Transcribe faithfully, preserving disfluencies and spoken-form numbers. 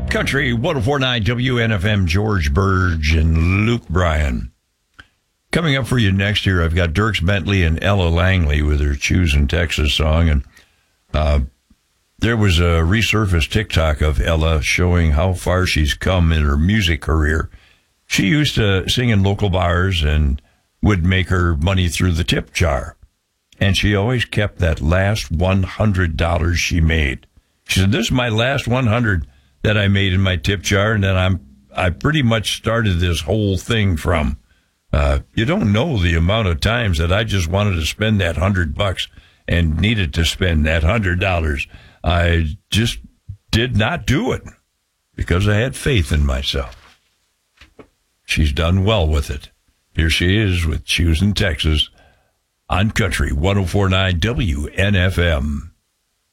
Country one oh four point nine W N F M, George Burge and Luke Bryan. Coming up for you next year, I've got Dierks Bentley and Ella Langley with their Choosing Texas song. And uh, there was a resurfaced TikTok of Ella showing how far she's come in her music career. She used to sing in local bars and would make her money through the tip jar. And she always kept that last one hundred dollars she made. She said, this is my last one hundred dollars that I made in my tip jar, and then I'm I pretty much started this whole thing from. Uh, you don't know the amount of times that I just wanted to spend that hundred bucks and needed to spend that hundred dollars. I just did not do it because I had faith in myself. She's done well with it. Here she is with Choosing Texas on Country one oh four point nine W N F M.